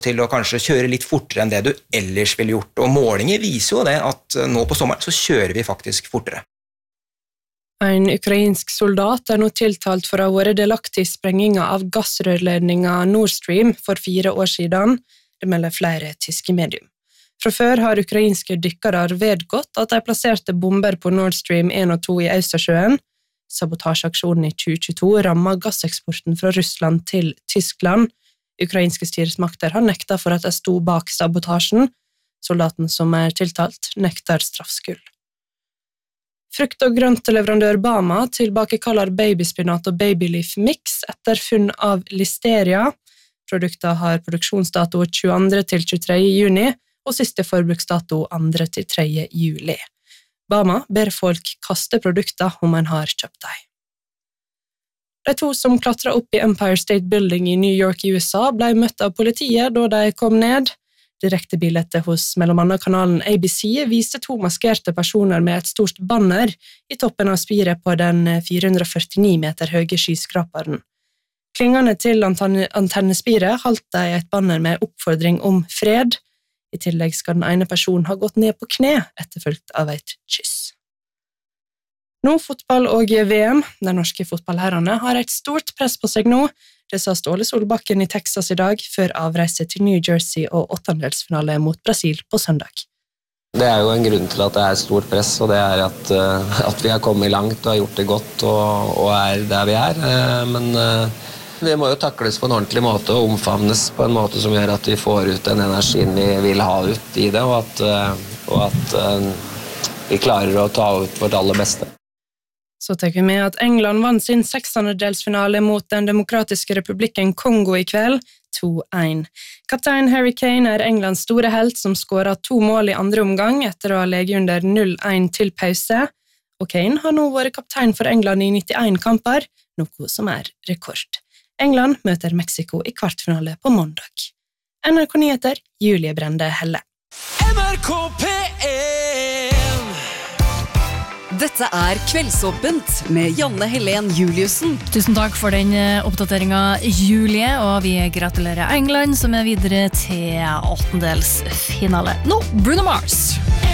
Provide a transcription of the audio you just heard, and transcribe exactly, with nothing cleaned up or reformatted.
til å kanskje kjøre litt fortere enn det du ellers ville gjort. Og målinger viser jo det at nå på sommeren så kjører vi faktisk fortere. En ukrainsk soldat er nå tiltalt for å ha vært delaktig i sprengingen av gassrørledningen Nord Stream for fire år siden, det melder flere tyske medium. Fra før har ukrainske dykkere vedgått at de plasserte bomber på Nord Stream en og to i Østersjøen. Sabotasjeaksjonen i tjue tjueto rammet gasseksporten fra Russland til Tyskland. Ukrainske styresmakter har nekta for at de sto bak sabotasjen. Soldaten som er tiltalt nekter straffskyld. Frukt- og grøntleverandør Bama tilbakekaller babyspinat og babyleaf mix etter funn av listeria. Produktet har produksjonsdato tjueandre til tjuetredje juni og siste forbruksdato andre til tredje juli. Bama ber folk kaste produkter om en har kjøpt dem. De to som klatret opp i Empire State Building i New York i U S A ble møtt av politiet da de kom ned. Direktebildet hos mellom annet kanalen A B C viste to maskerte personer med et stort banner i toppen av spiret på den fire hundre førtini meter høye skyskraperen. Klingene til antennespiret holdt de et banner med oppfordring om fred. I tillegg skal den ene personen ha gått ned på kne, etterfulgt av et kyss. Nå fotball og V M. De norske fotballherrene har et stort press på seg nå. Det sa Ståle Solbakken i Texas i dag, før avreise til New Jersey og åttendelsfinale mot Brasil på søndag. Det er jo en grunn til at det er stort press, og det er at, at vi har kommet langt og har gjort det godt og, og er der vi er. Men det må jo takles på en ordentlig måte og omfavnes på en måte som gjør at vi får ut den energien vi vil ha ut i det, og at, og at vi klarer å ta ut vårt aller beste. Så tar vi med at England vant sin seksendedelsfinale mot den demokratiske republikken Kongo i kveld, to én. Kaptein Harry Kane er Englands store helt som skåret to mål i andre omgang etter å ha leget under null én til pause, og Kane har nå vært kaptein for England i nittien kamper, noe som er rekord. England møter Mexico i kvartfinale på mandag. N R K Nyheter, Julie Brende Helle. N R K P én Dette er Kveldsåpent med Janne Helen Juliussen. Tusen takk for den oppdateringen, Julie, og vi gratulerer England som er videre til åttendelsfinale. Nå, Bruno Mars!